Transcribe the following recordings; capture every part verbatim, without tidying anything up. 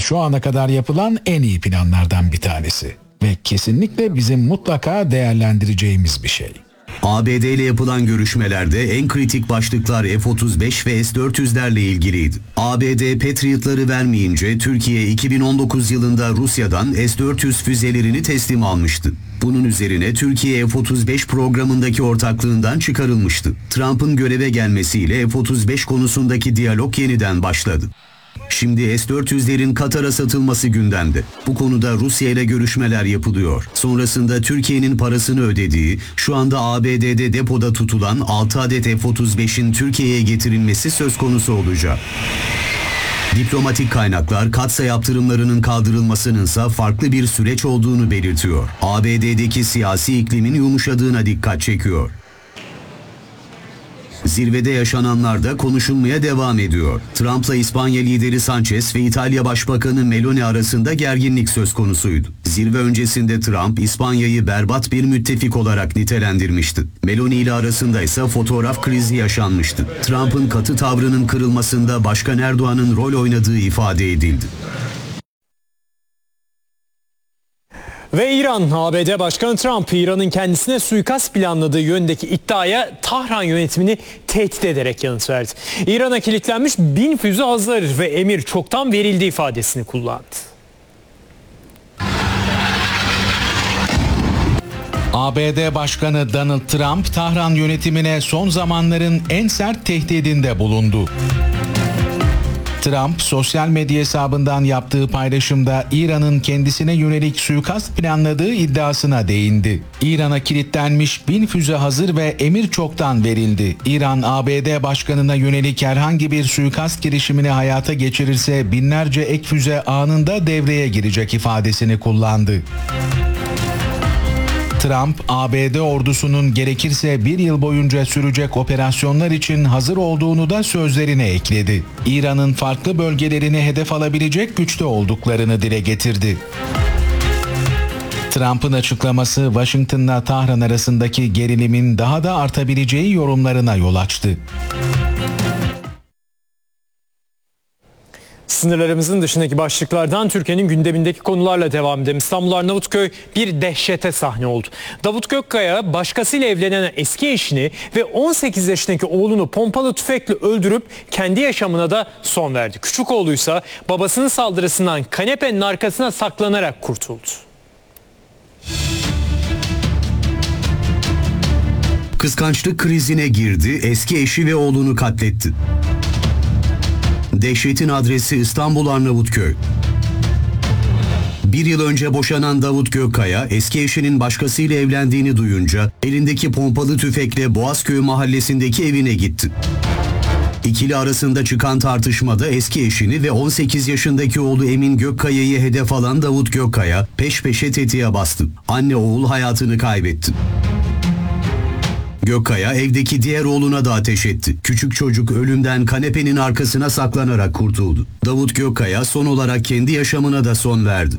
şu ana kadar yapılan en iyi planlardan bir tanesi. Ve kesinlikle bizim mutlaka değerlendireceğimiz bir şey. A B D ile yapılan görüşmelerde en kritik başlıklar F otuz beş ve S dört yüzlerle ilgiliydi. A B D Patriot'ları vermeyince Türkiye iki bin on dokuz yılında Rusya'dan S dört yüz füzelerini teslim almıştı. Bunun üzerine Türkiye F otuz beş programındaki ortaklığından çıkarılmıştı. Trump'ın göreve gelmesiyle F otuz beş konusundaki diyalog yeniden başladı. Şimdi S dört yüzlerin Katar'a satılması gündemde. Bu konuda Rusya ile görüşmeler yapılıyor. Sonrasında Türkiye'nin parasını ödediği, şu anda A B D'de depoda tutulan altı adet F otuz beşin Türkiye'ye getirilmesi söz konusu olacak. Diplomatik kaynaklar Katsa yaptırımlarının kaldırılmasınınsa farklı bir süreç olduğunu belirtiyor. A B D'deki siyasi iklimin yumuşadığına dikkat çekiyor. Zirvede yaşananlar da konuşulmaya devam ediyor. Trump'la İspanya lideri Sanchez ve İtalya Başbakanı Meloni arasında gerginlik söz konusuydu. Zirve öncesinde Trump, İspanya'yı berbat bir müttefik olarak nitelendirmişti. Meloni ile arasında ise fotoğraf krizi yaşanmıştı. Trump'ın katı tavrının kırılmasında Başkan Erdoğan'ın rol oynadığı ifade edildi. Ve İran, A B D Başkanı Trump, İran'ın kendisine suikast planladığı yönündeki iddiaya Tahran yönetimini tehdit ederek yanıt verdi. İran'a kilitlenmiş bin füze hazır ve emir çoktan verildi ifadesini kullandı. A B D Başkanı Donald Trump, Tahran yönetimine son zamanların en sert tehdidinde bulundu. Trump, sosyal medya hesabından yaptığı paylaşımda İran'ın kendisine yönelik suikast planladığı iddiasına değindi. İran'a kilitlenmiş bin füze hazır ve emir çoktan verildi. İran, A B D Başkanı'na yönelik herhangi bir suikast girişimini hayata geçirirse binlerce ek füze anında devreye girecek ifadesini kullandı. Trump, A B D ordusunun gerekirse bir yıl boyunca sürecek operasyonlar için hazır olduğunu da sözlerine ekledi. İran'ın farklı bölgelerini hedef alabilecek güçte olduklarını dile getirdi. Trump'ın açıklaması Washington'la Tahran arasındaki gerilimin daha da artabileceği yorumlarına yol açtı. Sınırlarımızın dışındaki başlıklardan Türkiye'nin gündemindeki konularla devam edelim. İstanbul Arnavutköy bir dehşete sahne oldu. Davut Gökkaya başkasıyla evlenen eski eşini ve on sekiz yaşındaki oğlunu pompalı tüfekle öldürüp kendi yaşamına da son verdi. Küçük oğluysa babasının saldırısından kanepenin arkasına saklanarak kurtuldu. Kıskançlık krizine girdi, eski eşi ve oğlunu katletti. Dehşetin adresi İstanbul Arnavutköy. Bir yıl önce boşanan Davut Gökkaya, eski eşinin başkasıyla evlendiğini duyunca elindeki pompalı tüfekle Boğazköy mahallesindeki evine gitti. İkili arasında çıkan tartışmada eski eşini ve on sekiz yaşındaki oğlu Emin Gökkaya'yı hedef alan Davut Gökkaya peş peşe tetiğe bastı. Anne oğul hayatını kaybetti. Gökkaya evdeki diğer oğluna da ateş etti. Küçük çocuk ölümden kanepenin arkasına saklanarak kurtuldu. Davut Gökkaya son olarak kendi yaşamına da son verdi.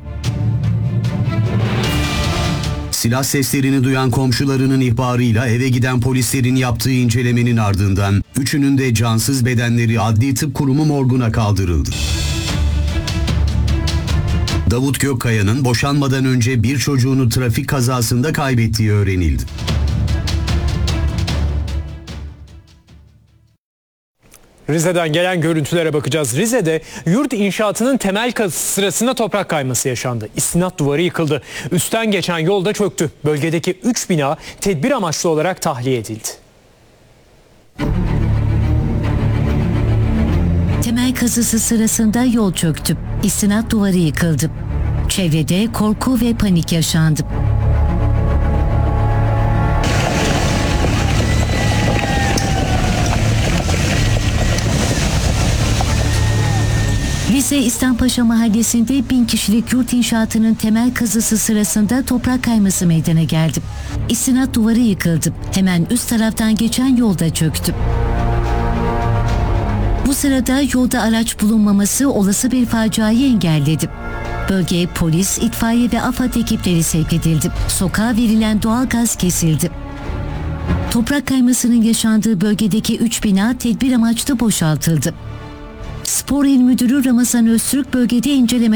Silah seslerini duyan komşularının ihbarıyla eve giden polislerin yaptığı incelemenin ardından üçünün de cansız bedenleri Adli Tıp Kurumu morguna kaldırıldı. Davut Gökkaya'nın boşanmadan önce bir çocuğunu trafik kazasında kaybettiği öğrenildi. Rize'den gelen görüntülere bakacağız. Rize'de yurt inşaatının temel kazısı sırasında toprak kayması yaşandı. İstinat duvarı yıkıldı. Üstten geçen yol da çöktü. Bölgedeki üç bina tedbir amaçlı olarak tahliye edildi. Temel kazısı sırasında yol çöktü. İstinat duvarı yıkıldı. Çevrede korku ve panik yaşandı. Rize İhsanpaşa mahallesinde bin kişilik yurt inşaatının temel kazısı sırasında toprak kayması meydana geldi. İstinat duvarı yıkıldı. Hemen üst taraftan geçen yolda çöktü. Bu sırada yolda araç bulunmaması olası bir faciayı engelledi. Bölgeye polis, itfaiye ve AFAD ekipleri sevk edildi. Sokağa verilen doğalgaz kesildi. Toprak kaymasının yaşandığı bölgedeki üç bina tedbir amaçlı boşaltıldı. Spor İl Müdürü Ramazan Öztürk bölgede inceleme